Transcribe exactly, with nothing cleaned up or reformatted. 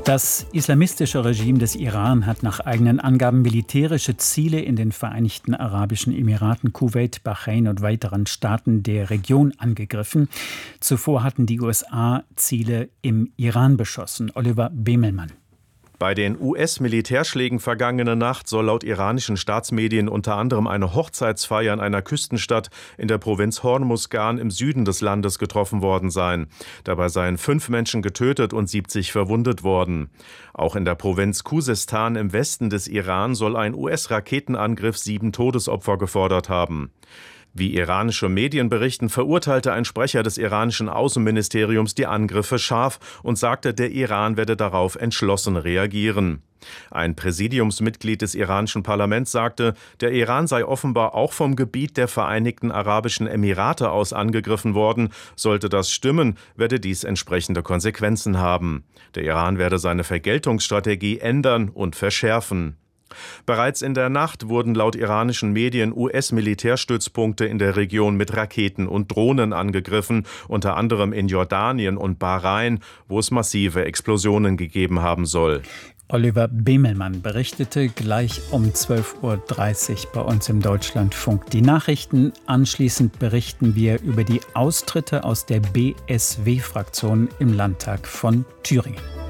Das islamistische Regime des Iran hat nach eigenen Angaben militärische Ziele in den Vereinigten Arabischen Emiraten, Kuwait, Bahrain und weiteren Staaten der Region angegriffen. Zuvor hatten die U S A Ziele im Iran beschossen. Oliver Bemelmann. Bei den U S-Militärschlägen vergangene Nacht soll laut iranischen Staatsmedien unter anderem eine Hochzeitsfeier in einer Küstenstadt in der Provinz Hormuzgan im Süden des Landes getroffen worden sein. Dabei seien fünf Menschen getötet und siebzig verwundet worden. Auch in der Provinz Khuzestan im Westen des Iran soll ein U S-Raketenangriff sieben Todesopfer gefordert haben. Wie iranische Medien berichten, verurteilte ein Sprecher des iranischen Außenministeriums die Angriffe scharf und sagte, der Iran werde darauf entschlossen reagieren. Ein Präsidiumsmitglied des iranischen Parlaments sagte, der Iran sei offenbar auch vom Gebiet der Vereinigten Arabischen Emirate aus angegriffen worden. Sollte das stimmen, werde dies entsprechende Konsequenzen haben. Der Iran werde seine Vergeltungsstrategie ändern und verschärfen. Bereits in der Nacht wurden laut iranischen Medien U S-Militärstützpunkte in der Region mit Raketen und Drohnen angegriffen, unter anderem in Jordanien und Bahrain, wo es massive Explosionen gegeben haben soll. Oliver Bemelmann berichtete gleich um zwölf Uhr dreißig bei uns im Deutschlandfunk die Nachrichten. Anschließend berichten wir über die Austritte aus der B S W-Fraktion im Landtag von Thüringen.